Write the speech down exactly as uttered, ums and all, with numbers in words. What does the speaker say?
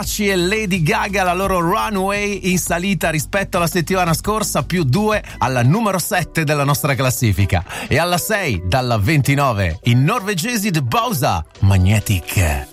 e Lady Gaga, la loro Runaway, in salita rispetto alla settimana scorsa, più due alla numero sette della nostra classifica. E alla sei, dalla ventinove, i norvegesi The Bowser, Magnetic.